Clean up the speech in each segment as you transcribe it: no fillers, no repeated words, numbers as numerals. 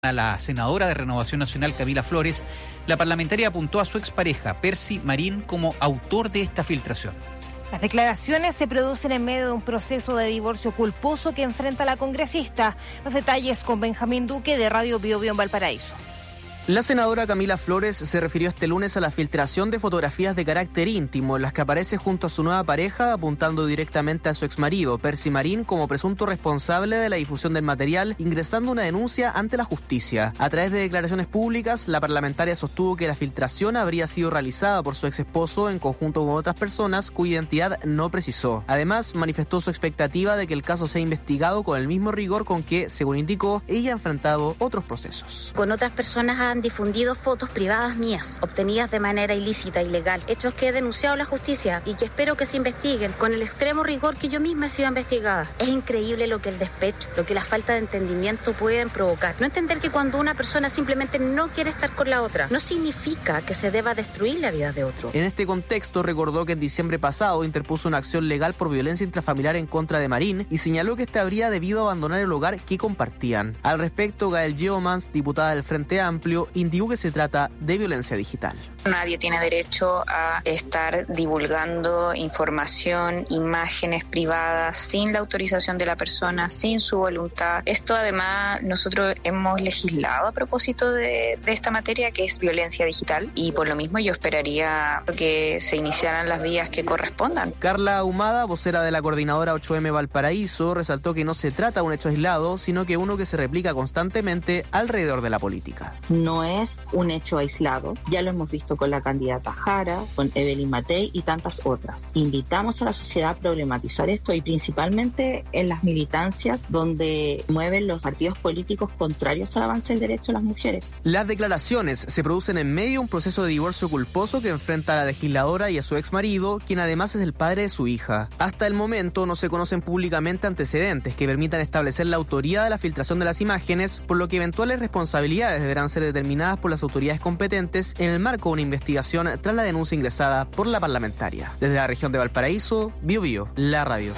A la senadora de Renovación Nacional, Camila Flores, la parlamentaria apuntó a su expareja, Percy Marín, como autor de esta filtración. Las declaraciones se producen en medio de un proceso de divorcio culposo que enfrenta la congresista. Los detalles con Benjamín Duque de Radio Bio Bio en Valparaíso. La senadora Camila Flores se refirió este lunes a la filtración de fotografías de carácter íntimo en las que aparece junto a su nueva pareja, apuntando directamente a su exmarido, Percy Marín, como presunto responsable de la difusión del material, ingresando una denuncia ante la justicia. A través de declaraciones públicas, la parlamentaria sostuvo que la filtración habría sido realizada por su ex esposo en conjunto con otras personas cuya identidad no precisó. Además, manifestó su expectativa de que el caso sea investigado con el mismo rigor con que, según indicó, ella ha enfrentado otros procesos. Con otras personas han difundido fotos privadas mías, obtenidas de manera ilícita, ilegal, hechos que he denunciado a la justicia y que espero que se investiguen con el extremo rigor que yo misma he sido investigada. Es increíble lo que el despecho, lo que la falta de entendimiento pueden provocar. No entender que cuando una persona simplemente no quiere estar con la otra, no significa que se deba destruir la vida de otro. En este contexto, recordó que en diciembre pasado interpuso una acción legal por violencia intrafamiliar en contra de Marín y señaló que este habría debido abandonar el hogar que compartían. Al respecto, Gael Geomans, diputada del Frente Amplio, indicó que se trata de violencia digital. Nadie tiene derecho a estar divulgando información, imágenes privadas sin la autorización de la persona, sin su voluntad. Esto además nosotros hemos legislado a propósito de esta materia, que es violencia digital, y por lo mismo yo esperaría que se iniciaran las vías que correspondan. Carla Ahumada, vocera de la coordinadora 8M Valparaíso, resaltó que no se trata de un hecho aislado, sino que uno que se replica constantemente alrededor de la política. No es un hecho aislado, ya lo hemos visto con la candidata Jara, con Evelyn Matei y tantas otras. Invitamos a la sociedad a problematizar esto y principalmente en las militancias donde mueven los partidos políticos contrarios al avance del derecho de las mujeres. Las declaraciones se producen en medio de un proceso de divorcio culposo que enfrenta a la legisladora y a su exmarido, quien además es el padre de su hija. Hasta el momento no se conocen públicamente antecedentes que permitan establecer la autoría de la filtración de las imágenes, por lo que eventuales responsabilidades deberán ser determinadas por las autoridades competentes en el marco de una investigación tras la denuncia ingresada por la parlamentaria. Desde la región de Valparaíso, Bio Bio, la radio.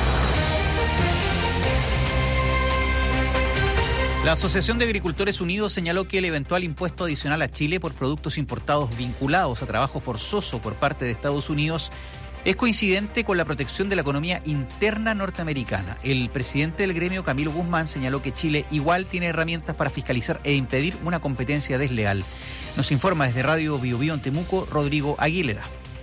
La Asociación de Agricultores Unidos señaló que el eventual impuesto adicional a Chile por productos importados vinculados a trabajo forzoso por parte de Estados Unidos es coincidente con la protección de la economía interna norteamericana. El presidente del gremio, Camilo Guzmán, señaló que Chile igual tiene herramientas para fiscalizar e impedir una competencia desleal. Nos informa desde Radio Bio Bio en Temuco, Rodrigo Aguilera.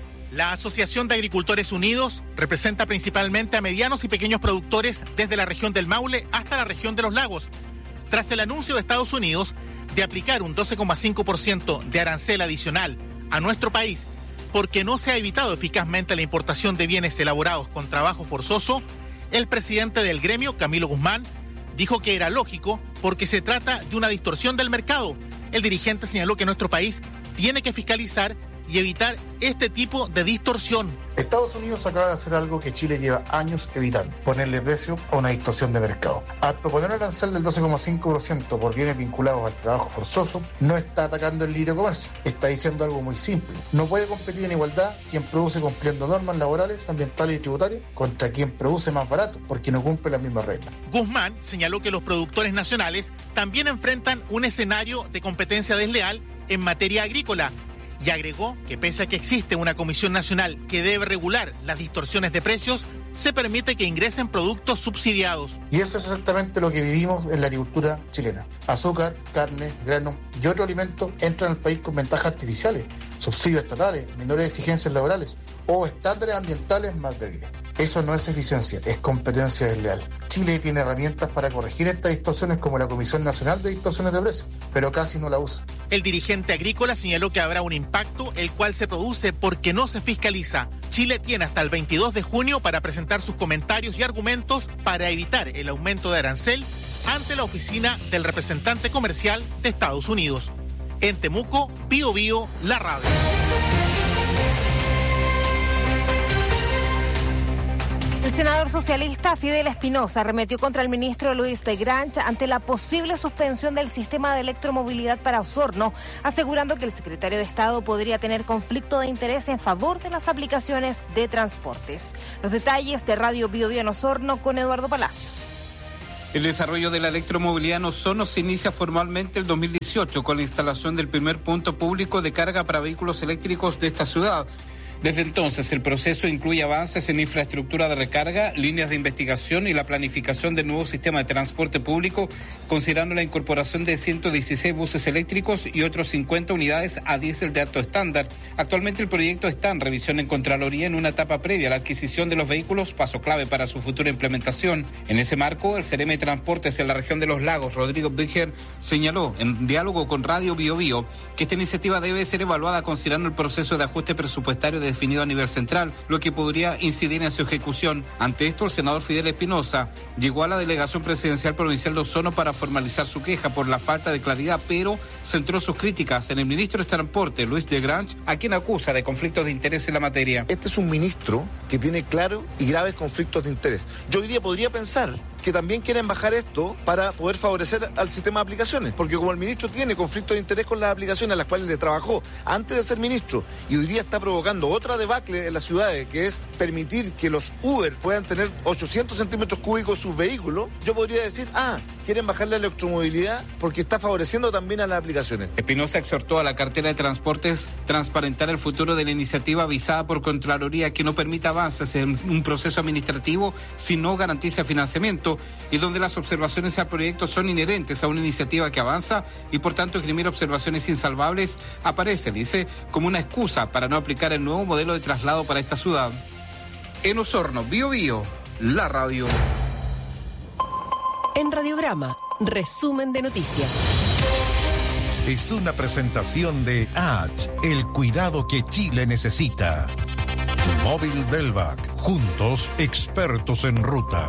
La Asociación de Agricultores Unidos representa principalmente a medianos y pequeños productores desde la región del Maule hasta la región de los Lagos. Tras el anuncio de Estados Unidos de aplicar un 12,5% de arancel adicional a nuestro país, porque no se ha evitado eficazmente la importación de bienes elaborados con trabajo forzoso, el presidente del gremio, Camilo Guzmán, dijo que era lógico porque se trata de una distorsión del mercado. El dirigente señaló que nuestro país tiene que fiscalizar y evitar este tipo de distorsión. Estados Unidos acaba de hacer algo que Chile lleva años evitando: ponerle precio a una distorsión de mercado. Al proponer un arancel del 12,5% por bienes vinculados al trabajo forzoso, no está atacando el libre comercio, está diciendo algo muy simple: no puede competir en igualdad quien produce cumpliendo normas laborales, ambientales y tributarias contra quien produce más barato porque no cumple las mismas reglas. Guzmán señaló que los productores nacionales también enfrentan un escenario de competencia desleal en materia agrícola, y agregó que pese a que existe una comisión nacional que debe regular las distorsiones de precios, se permite que ingresen productos subsidiados. Y eso es exactamente lo que vivimos en la agricultura chilena. Azúcar, carne, grano y otros alimentos entran al país con ventajas artificiales, subsidios estatales, menores exigencias laborales o estándares ambientales más débiles. Eso no es eficiencia, es competencia desleal. Chile tiene herramientas para corregir estas distorsiones como la Comisión Nacional de Distorsiones de Precios, pero casi no la usa. El dirigente agrícola señaló que habrá un impacto, el cual se produce porque no se fiscaliza. Chile tiene hasta el 22 de junio para presentar sus comentarios y argumentos para evitar el aumento de arancel ante la oficina del representante comercial de Estados Unidos. En Temuco, Bio Bio, la radio. El senador socialista Fidel Espinosa arremetió contra el ministro Luis de Grant ante la posible suspensión del sistema de electromovilidad para Osorno, asegurando que el secretario de Estado podría tener conflicto de interés en favor de las aplicaciones de transportes. Los detalles de Radio Bio Bio en Osorno con Eduardo Palacios. El desarrollo de la electromovilidad en Osorno se inicia formalmente el 2018 con la instalación del primer punto público de carga para vehículos eléctricos de esta ciudad. Desde entonces, el proceso incluye avances en infraestructura de recarga, líneas de investigación y la planificación del nuevo sistema de transporte público, considerando la incorporación de 116 buses eléctricos y otros 50 unidades a diésel de alto estándar. Actualmente el proyecto está en revisión en Contraloría en una etapa previa a la adquisición de los vehículos, paso clave para su futura implementación. En ese marco, el CEREME de Transportes en la región de Los Lagos, Rodrigo Bríger, señaló en diálogo con Radio Bio Bio que esta iniciativa debe ser evaluada considerando el proceso de ajuste presupuestario definido a nivel central, lo que podría incidir en su ejecución. Ante esto, el senador Fidel Espinosa llegó a la delegación presidencial provincial de Osorno para formalizar su queja por la falta de claridad, pero centró sus críticas en el ministro de Transporte, Luis de Grange, a quien acusa de conflictos de interés en la materia. Este es un ministro que tiene claros y graves conflictos de interés. Yo hoy día podría pensar que también quieren bajar esto para poder favorecer al sistema de aplicaciones, porque como el ministro tiene conflictos de interés con las aplicaciones a las cuales le trabajó antes de ser ministro y hoy día está provocando otra debacle en las ciudades, que es permitir que los Uber puedan tener 800 centímetros cúbicos sus vehículos, yo podría decir, quieren bajar la electromovilidad porque está favoreciendo también a las aplicaciones. Espinosa exhortó a la cartera de transportes transparentar el futuro de la iniciativa avisada por Contraloría que no permita avances en un proceso administrativo si no garantiza financiamiento, y donde las observaciones al proyecto son inherentes a una iniciativa que avanza y por tanto esgrimir observaciones insalvables aparece, dice, como una excusa para no aplicar el nuevo modelo de traslado para esta ciudad. En Osorno, Bio Bio, la radio. En Radiograma, resumen de noticias. Es una presentación de H, el cuidado que Chile necesita. Móvil Delvac, juntos expertos en ruta.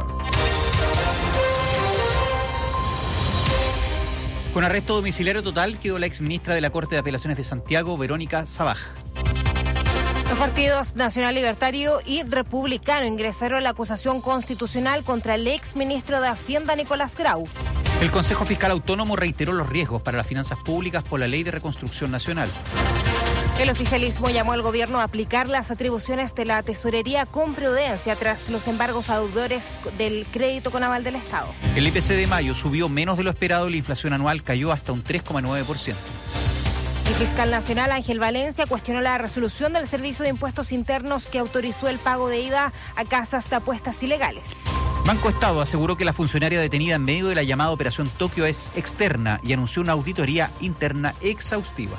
Con arresto domiciliario total quedó la exministra de la Corte de Apelaciones de Santiago, Verónica Sabaj. Los partidos Nacional Libertario y Republicano ingresaron la acusación constitucional contra el exministro de Hacienda, Nicolás Grau. El Consejo Fiscal Autónomo reiteró los riesgos para las finanzas públicas por la Ley de Reconstrucción Nacional. El oficialismo llamó al gobierno a aplicar las atribuciones de la tesorería con prudencia tras los embargos a deudores del crédito con aval del Estado. El IPC de mayo subió menos de lo esperado y la inflación anual cayó hasta un 3,9%. El fiscal nacional Ángel Valencia cuestionó la resolución del Servicio de Impuestos Internos que autorizó el pago de IVA a casas de apuestas ilegales. Banco Estado aseguró que la funcionaria detenida en medio de la llamada Operación Tokio es externa y anunció una auditoría interna exhaustiva.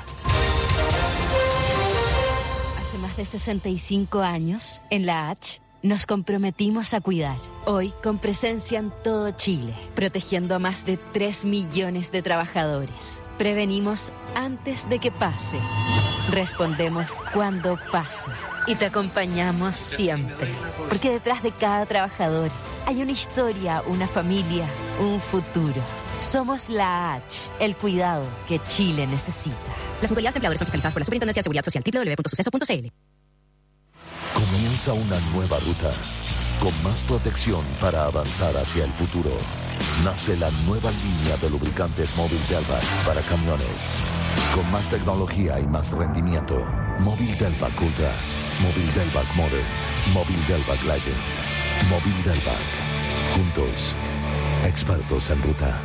Hace más de 65 años, en la H, nos comprometimos a cuidar. Hoy, con presencia en todo Chile, protegiendo a más de 3 millones de trabajadores. Prevenimos antes de que pase. Respondemos cuando pasa. Y te acompañamos siempre. Porque detrás de cada trabajador hay una historia, una familia, un futuro. Somos la H, el cuidado que Chile necesita. Las mutualidades empleadores son fiscalizadas por la Superintendencia de Seguridad Social, www.suceso.cl. Comienza una nueva ruta, con más protección para avanzar hacia el futuro. Nace la nueva línea de lubricantes Móvil Delvac para camiones. Con más tecnología y más rendimiento. Móvil Delvac Ultra, Móvil Delvac Modern, Móvil Delvac Legend, Móvil Delvac. Juntos, expertos en ruta.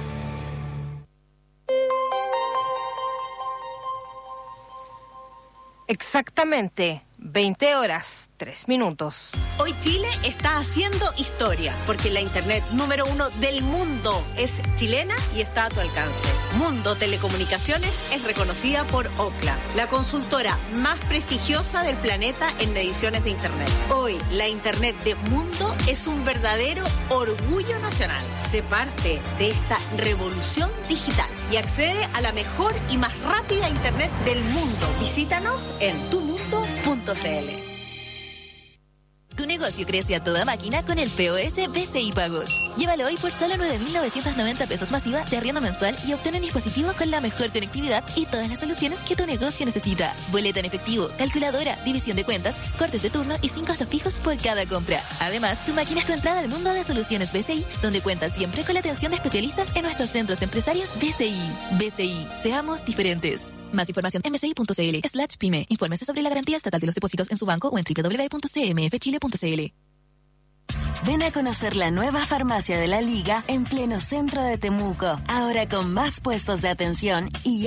Exactamente 20 horas, 3 minutos. Hoy Chile está haciendo historia, porque la internet número 1 del mundo es chilena y está a tu alcance. Mundo Telecomunicaciones es reconocida por Ookla, la consultora más prestigiosa del planeta en mediciones de internet. Hoy, la internet de Mundo es un verdadero orgullo nacional. Sé parte de esta revolución digital y accede a la mejor y más rápida internet del mundo. Visítanos en tumundo.cl. Tu negocio crece a toda máquina con el POS BCI Pagos. Llévalo hoy por solo 9.990 pesos masiva de arriendo mensual y obtén un dispositivo con la mejor conectividad y todas las soluciones que tu negocio necesita. Boleta en efectivo, calculadora, división de cuentas, cortes de turno y sin costos fijos por cada compra. Además, tu máquina es tu entrada al mundo de soluciones BCI, donde cuentas siempre con la atención de especialistas en nuestros centros empresarios BCI. BCI, seamos diferentes. Más información en bci.cl/pyme. Infórmese sobre la garantía estatal de los depósitos en su banco o en www.cmfchile.cl. Ven a conocer la nueva farmacia de la Liga en pleno centro de Temuco, ahora con más puestos de atención y